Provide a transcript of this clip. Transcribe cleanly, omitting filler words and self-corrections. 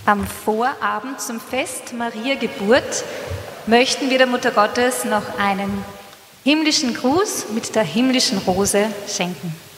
Am Vorabend zum Fest Maria Geburt möchten wir der Mutter Gottes noch einen himmlischen Gruß mit der himmlischen Rose schenken.